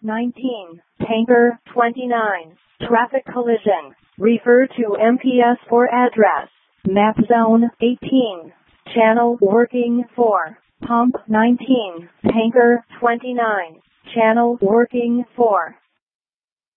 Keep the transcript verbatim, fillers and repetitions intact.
nineteen. Tanker twenty-nine. Traffic collision. Refer to M P S for address. Map zone eighteen. Channel working for. Pump nineteen. Tanker twenty-nine. Channel working for.